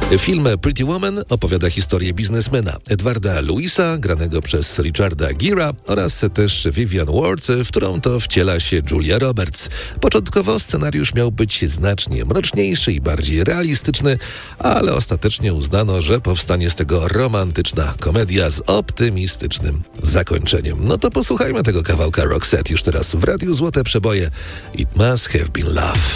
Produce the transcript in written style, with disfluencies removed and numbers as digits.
Film Pretty Woman opowiada historię biznesmena Edwarda Lewisa, granego przez Richarda Gera, oraz też Vivian Ward, w którą to wciela się Julia Roberts. Początkowo scenariusz miał być znacznie mroczniejszy i bardziej realistyczny, ale ostatecznie uznano, że powstanie z tego romantyczna komedia z optymistycznym zakończeniem. No to posłuchajmy tego kawałka Roxette już teraz w Radiu Złote Przeboje. It Must Have Been Love.